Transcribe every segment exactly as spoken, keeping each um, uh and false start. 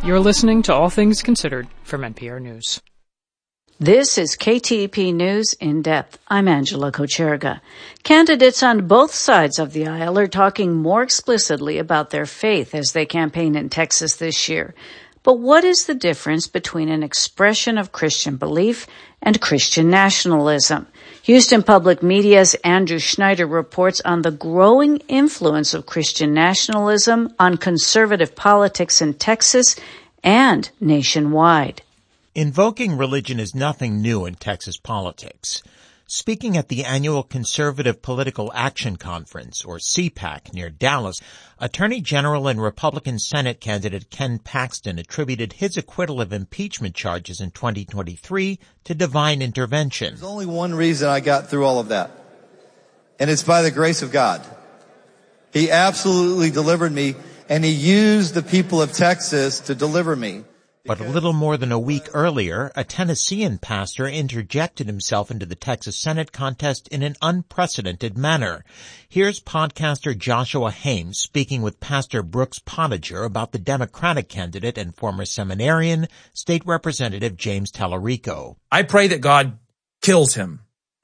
You're listening to All Things Considered from N P R News. This is K T E P News in Depth. I'm Angela Kocherga. Candidates on both sides of the aisle are talking more explicitly about their faith as they campaign in Texas this year. But what is the difference between an expression of Christian belief and Christian nationalism? Houston Public Media's Andrew Schneider reports on the growing influence of Christian nationalism on conservative politics in Texas and nationwide. Invoking religion is nothing new in Texas politics. Speaking at the annual Conservative Political Action Conference, or C PAC, near Dallas, Attorney General and Republican Senate candidate Ken Paxton attributed his acquittal of impeachment charges in twenty twenty-three to divine intervention. There's only one reason I got through all of that, and it's by the grace of God. He absolutely delivered me, and he used the people of Texas to deliver me. But a little more than a week earlier, a Tennessean pastor interjected himself into the Texas Senate contest in an unprecedented manner. Here's podcaster Joshua Hames speaking with Pastor Brooks Pottinger about the Democratic candidate and former seminarian, State Representative James Tallarico. I pray that God kills him.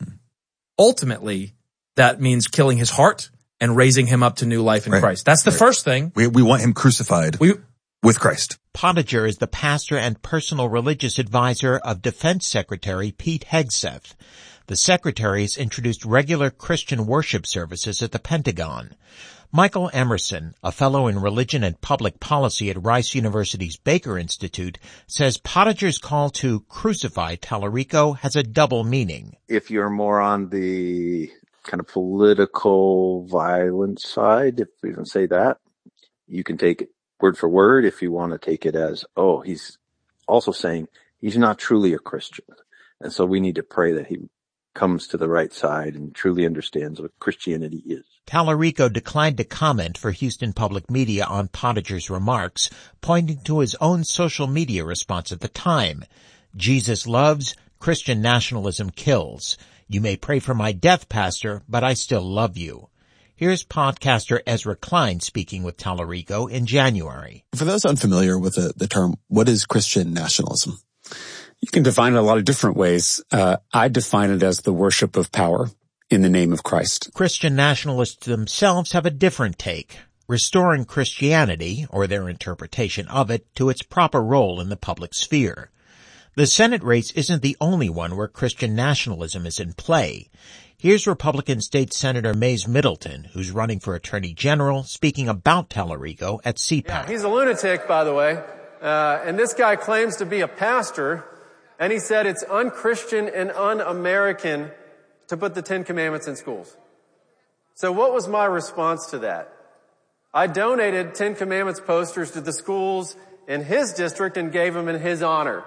Ultimately, that means killing his heart and raising him up to new life in right. Christ. That's the right. first thing. We, we want him crucified. We with Christ. Pottinger is the pastor and personal religious advisor of Defense Secretary Pete Hegseth. The secretary has introduced regular Christian worship services at the Pentagon. Michael Emerson, a fellow in religion and public policy at Rice University's Baker Institute, says Pottinger's call to crucify Tallarico has a double meaning. If you're more on the kind of political violence side, if we can say that, you can take it word for word. If you want to take it as, oh, he's also saying he's not truly a Christian. And so we need to pray that he comes to the right side and truly understands what Christianity is. Tallarico declined to comment for Houston Public Media on Pottinger's remarks, pointing to his own social media response at the time. Jesus loves, Christian nationalism kills. You may pray for my death, Pastor, but I still love you. Here's podcaster Ezra Klein speaking with Tallarico in January. For those unfamiliar with the, the term, what is Christian nationalism? You can define it a lot of different ways. Uh, I define it as the worship of power in the name of Christ. Christian nationalists themselves have a different take, restoring Christianity, or their interpretation of it, to its proper role in the public sphere. The Senate race isn't the only one where Christian nationalism is in play. Here's Republican State Senator Mays Middleton, who's running for Attorney General, speaking about Tallarico at C PAC. Yeah, he's a lunatic, by the way. Uh, and this guy claims to be a pastor, and he said it's unchristian and un-American to put the Ten Commandments in schools. So what was my response to that? I donated Ten Commandments posters to the schools in his district and gave them in his honor.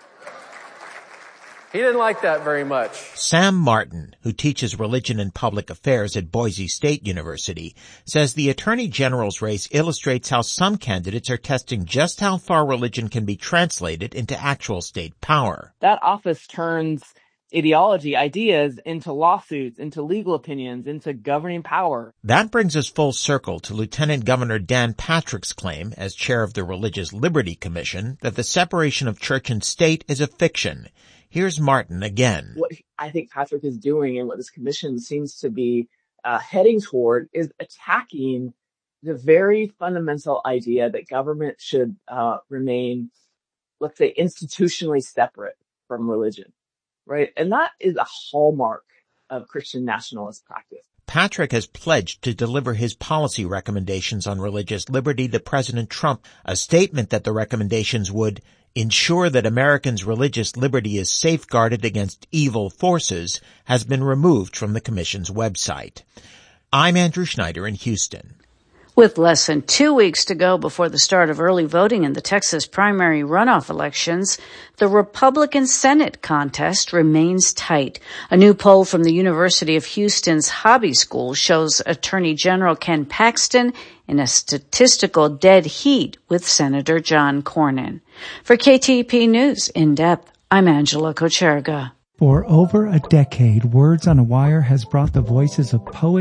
He didn't like that very much. Sam Martin, who teaches religion and public affairs at Boise State University, says the Attorney General's race illustrates how some candidates are testing just how far religion can be translated into actual state power. That office turns ideology, ideas, into lawsuits, into legal opinions, into governing power. That brings us full circle to Lieutenant Governor Dan Patrick's claim, as chair of the Religious Liberty Commission, that the separation of church and state is a fiction. Here's Martin again. What I think Patrick is doing and what this commission seems to be uh, heading toward is attacking the very fundamental idea that government should uh, remain, let's say, institutionally separate from religion, right? And that is a hallmark of Christian nationalist practice. Patrick has pledged to deliver his policy recommendations on religious liberty to President Trump, a statement that the recommendations would ensure that Americans' religious liberty is safeguarded against evil forces, has been removed from the commission's website. I'm Andrew Schneider in Houston. With less than two weeks to go before the start of early voting in the Texas primary runoff elections, the Republican Senate contest remains tight. A new poll from the University of Houston's Hobby School shows Attorney General Ken Paxton in a statistical dead heat with Senator John Cornyn. For K T E P News in Depth, I'm Angela Kocherga. For over a decade, Words on a Wire has brought the voices of poets,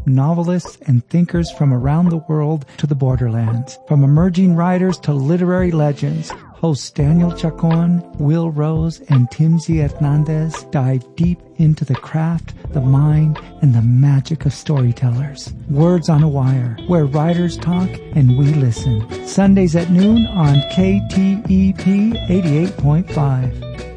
novelists and thinkers from around the world to the borderlands. From emerging writers to literary legends, hosts Daniel Chacon, Will Rose, and Timsy Hernandez dive deep into the craft, the mind, and the magic of storytellers. Words on a Wire, where writers talk and we listen. Sundays at noon on K T E P eighty-eight point five.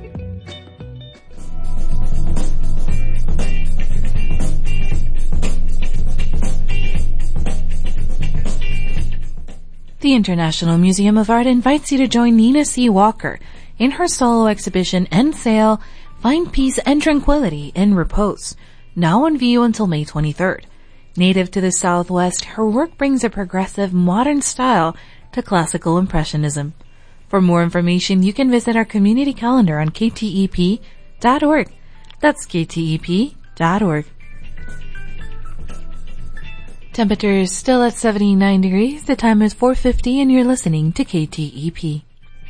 The International Museum of Art invites you to join Nina C. Walker in her solo exhibition and sale, Find Peace and Tranquility in Repose, now on view until May twenty-third. Native to the Southwest, her work brings a progressive, modern style to classical impressionism. For more information, you can visit our community calendar on K T E P dot org. That's K T E P dot org. Temperature is still at seventy-nine degrees. The time is four fifty and you're listening to K T E P.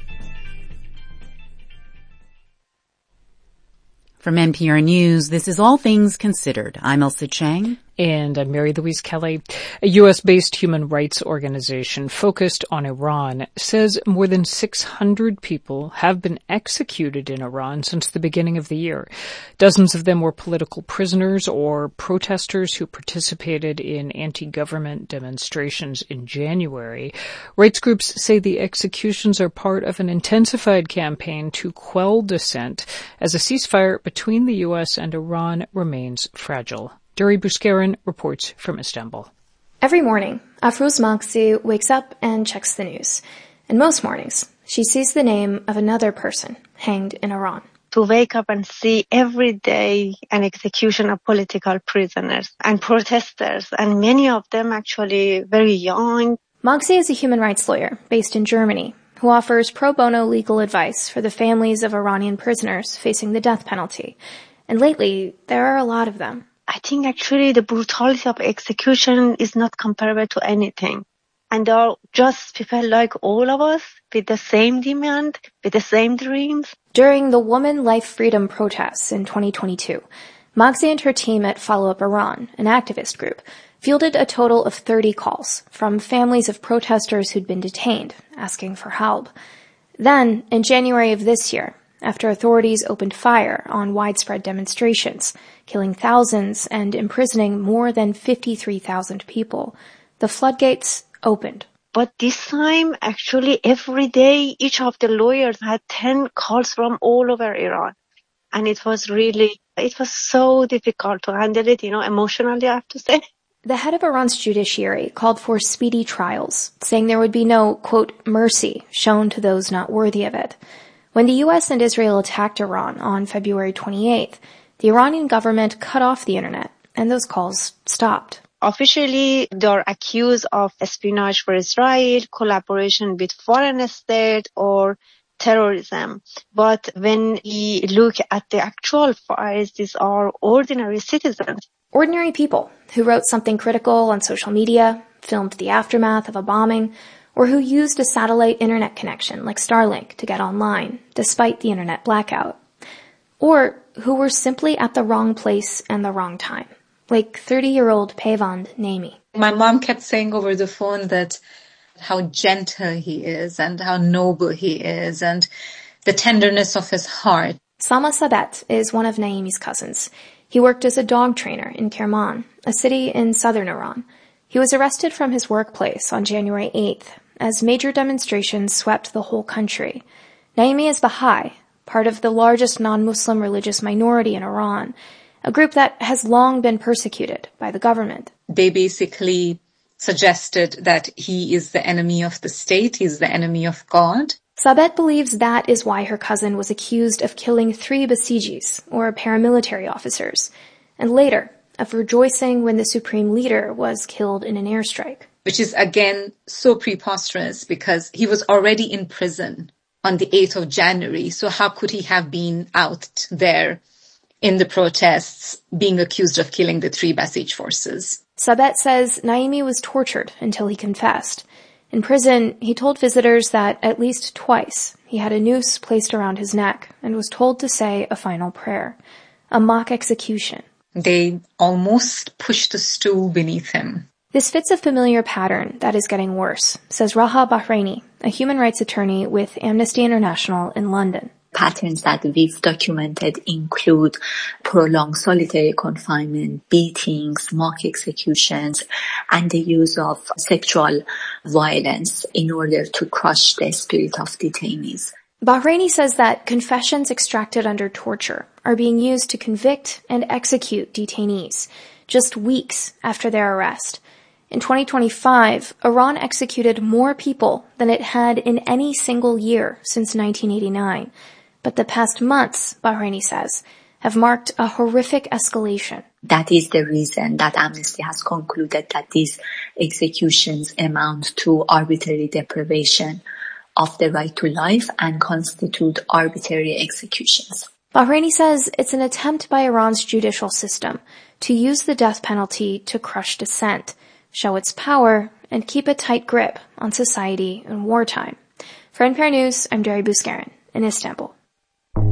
From N P R News, this is All Things Considered. I'm Elsa Chang. And I'm Mary Louise Kelly. A U S-based human rights organization focused on Iran says more than six hundred people have been executed in Iran since the beginning of the year. Dozens of them were political prisoners or protesters who participated in anti-government demonstrations in January. Rights groups say the executions are part of an intensified campaign to quell dissent as a ceasefire between the U S and Iran remains fragile. Duri Buskarin reports from Istanbul. Every morning, Afrouz Magsi wakes up and checks the news. And most mornings, she sees the name of another person hanged in Iran. To wake up and see every day an execution of political prisoners and protesters, and many of them actually very young. Magsi is a human rights lawyer based in Germany who offers pro bono legal advice for the families of Iranian prisoners facing the death penalty. And lately, there are a lot of them. I think actually the brutality of execution is not comparable to anything. And they are just people like all of us with the same demand, with the same dreams. During the Woman Life Freedom protests in twenty twenty-two, Magsi and her team at Follow Up Iran, an activist group, fielded a total of thirty calls from families of protesters who'd been detained, asking for help. Then, in January of this year, after authorities opened fire on widespread demonstrations, killing thousands and imprisoning more than fifty-three thousand people, the floodgates opened. But this time, actually, every day, each of the lawyers had ten calls from all over Iran. And it was really, it was so difficult to handle it, you know, emotionally, I have to say. The head of Iran's judiciary called for speedy trials, saying there would be no, quote, mercy shown to those not worthy of it. When the U S and Israel attacked Iran on February twenty-eighth, the Iranian government cut off the internet, and those calls stopped. Officially, they are accused of espionage for Israel, collaboration with foreign state, or terrorism. But when we look at the actual files, these are ordinary citizens. Ordinary people who wrote something critical on social media, filmed the aftermath of a bombing, or who used a satellite internet connection like Starlink to get online, despite the internet blackout. Or who were simply at the wrong place and the wrong time, like thirty-year-old Peyvand Naimi. My mom kept saying over the phone that how gentle he is and how noble he is and the tenderness of his heart. Sama Sabet is one of Naimi's cousins. He worked as a dog trainer in Kerman, a city in southern Iran. He was arrested from his workplace on January eighth as major demonstrations swept the whole country. Naimi is Baha'i, part of the largest non-Muslim religious minority in Iran, a group that has long been persecuted by the government. They basically suggested that he is the enemy of the state, he's the enemy of God. Sabet believes that is why her cousin was accused of killing three Basijis, or paramilitary officers, and later of rejoicing when the supreme leader was killed in an airstrike. Which is, again, so preposterous because he was already in prison on the eighth of January. So how could he have been out there in the protests being accused of killing the three Basij forces? Sabet says Naimi was tortured until he confessed. In prison, he told visitors that at least twice he had a noose placed around his neck and was told to say a final prayer, a mock execution. They almost pushed the stool beneath him. This fits a familiar pattern that is getting worse, says Raha Bahraini, a human rights attorney with Amnesty International in London. Patterns that we've documented include prolonged solitary confinement, beatings, mock executions, and the use of sexual violence in order to crush the spirit of detainees. Bahraini says that confessions extracted under torture are being used to convict and execute detainees just weeks after their arrest. In twenty twenty-five, Iran executed more people than it had in any single year since nineteen eighty-nine. But the past months, Bahraini says, have marked a horrific escalation. That is the reason that Amnesty has concluded that these executions amount to arbitrary deprivation of the right to life and constitute arbitrary executions. Bahraini says it's an attempt by Iran's judicial system to use the death penalty to crush dissent, show its power, and keep a tight grip on society in wartime. For N P R News, I'm Dari Buskarin in Istanbul.